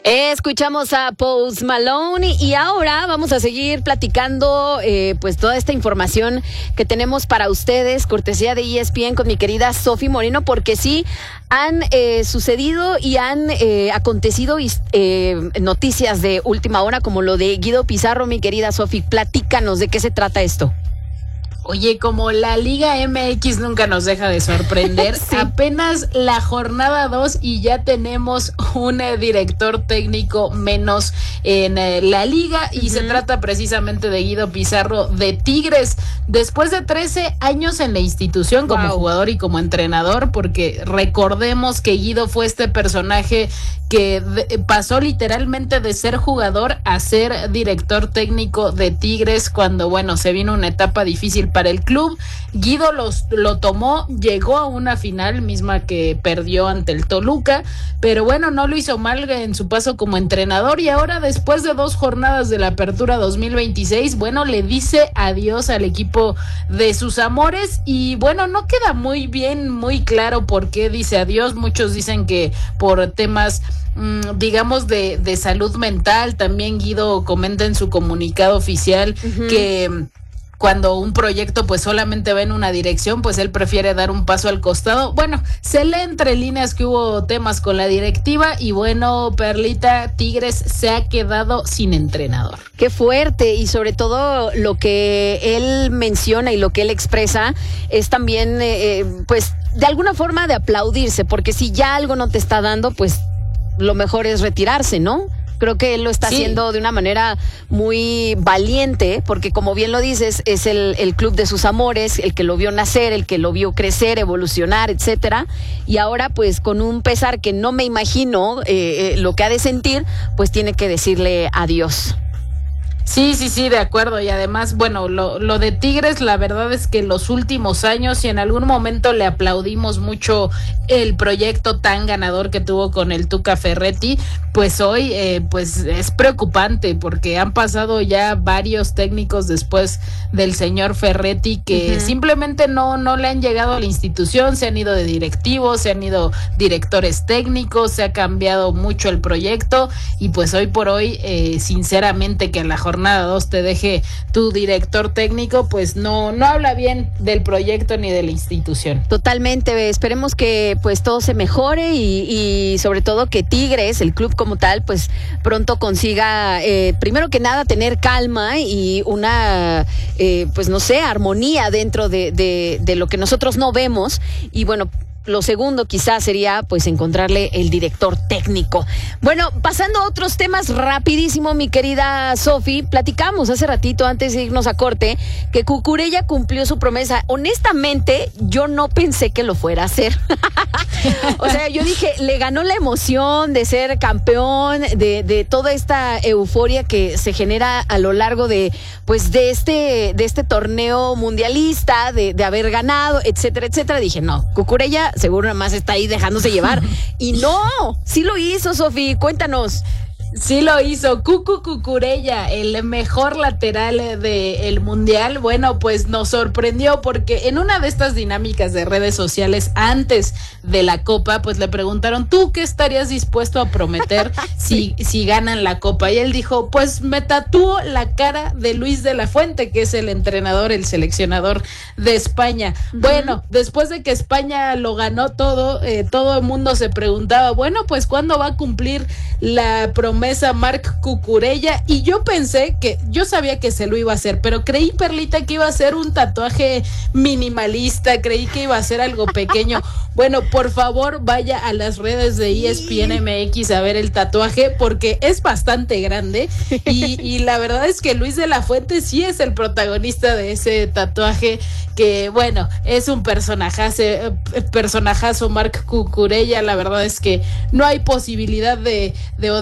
Escuchamos a Post Malone y ahora vamos a seguir platicando pues toda esta información que tenemos para ustedes, cortesía de ESPN con mi querida Sofi Moreno, porque sí han sucedido y han acontecido noticias de última hora como lo de Guido Pizarro. Mi querida Sofi, platícanos de qué se trata esto. Oye, como la Liga MX nunca nos deja de sorprender, sí. Apenas la jornada 2 y ya tenemos un director técnico menos en la liga y se trata precisamente de Guido Pizarro de Tigres. Después de 13 años en la institución como jugador y como entrenador, porque recordemos que Guido fue este personaje que pasó literalmente de ser jugador a ser director técnico de Tigres cuando, bueno, se vino una etapa difícil para el club. Guido lo tomó, llegó a una final misma que perdió ante el Toluca, pero bueno, no lo hizo mal en su paso como entrenador y ahora después de 2 jornadas de la apertura 2026, bueno, le dice adiós al equipo de sus amores y bueno, no queda muy bien, muy claro por qué dice adiós. Muchos dicen que por temas digamos de salud mental. También Guido comenta en su comunicado oficial que cuando un proyecto pues solamente va en una dirección, pues él prefiere dar un paso al costado. Bueno, se lee entre líneas que hubo temas con la directiva y bueno, Perlita, Tigres se ha quedado sin entrenador. Qué fuerte, y sobre todo lo que él menciona y lo que él expresa es también pues de alguna forma de aplaudirse, porque si ya algo no te está dando, pues lo mejor es retirarse, ¿no? Creo que él lo está haciendo de una manera muy valiente, porque como bien lo dices, es el club de sus amores, el que lo vio nacer, el que lo vio crecer, evolucionar, etcétera. Y ahora, pues, con un pesar que no me imagino lo que ha de sentir, pues tiene que decirle adiós. Sí, de acuerdo. Y además, bueno, lo de Tigres, la verdad es que en los últimos años, y en algún momento le aplaudimos mucho el proyecto tan ganador que tuvo con el Tuca Ferretti, pues hoy pues es preocupante porque han pasado ya varios técnicos después del señor Ferretti que simplemente no le han llegado a la institución, se han ido de directivos, se han ido directores técnicos, se ha cambiado mucho el proyecto y pues hoy por hoy, sinceramente, que en la jornada 2 te deje tu director técnico, pues no habla bien del proyecto ni de la institución. Totalmente, esperemos que pues todo se mejore y sobre todo que Tigres, el club como tal, pues pronto consiga, primero que nada, tener calma y una, pues no sé, armonía dentro de lo que nosotros no vemos. Y bueno, lo segundo quizás sería pues encontrarle el director técnico. Bueno, pasando a otros temas rapidísimo, mi querida Sofi, platicamos hace ratito antes de irnos a corte que Cucurella cumplió su promesa. Honestamente, yo no pensé que lo fuera a hacer. O sea, yo dije, le ganó la emoción de ser campeón, de toda esta euforia que se genera a lo largo de pues de este torneo mundialista, de haber ganado, etcétera, etcétera. Dije, no, Cucurella seguro nada más está ahí dejándose llevar. Y no, sí lo hizo, Sofi, cuéntanos. Sí lo hizo, Cucurella, el mejor lateral del mundial. Bueno, pues nos sorprendió porque en una de estas dinámicas de redes sociales antes de la Copa, pues le preguntaron, ¿tú qué estarías dispuesto a prometer si ganan la Copa? Y él dijo, pues me tatúo la cara de Luis de la Fuente, que es el entrenador, el seleccionador de España. Bueno, después de que España lo ganó todo el mundo se preguntaba, bueno, pues ¿cuándo va a cumplir la promesa Marc Cucurella? Y yo pensé yo sabía que se lo iba a hacer, pero creí, Perlita, que iba a ser un tatuaje minimalista, creí que iba a ser algo pequeño. Bueno, por favor, vaya a las redes de ESPN MX a ver el tatuaje, porque es bastante grande, y la verdad es que Luis de la Fuente sí es el protagonista de ese tatuaje, que bueno, es un personajazo Marc Cucurella. La verdad es que no hay posibilidad de